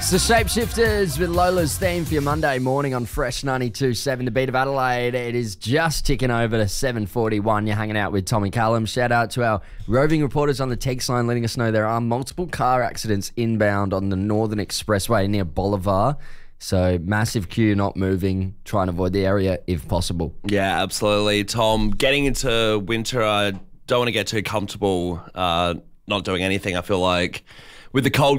It's the Shapeshifters with Lola's theme for your Monday morning on Fresh 92.7 to beat of Adelaide. It is just ticking over to 7:41. You're hanging out with Tommy Callum. Shout out to our roving reporters on the text line letting us know there are multiple car accidents inbound on the Northern Expressway near Bolivar. So massive queue, not moving. Try and avoid the area if possible. Yeah, absolutely. Tom, getting into winter, I don't want to get too comfortable not doing anything. I feel like with the cold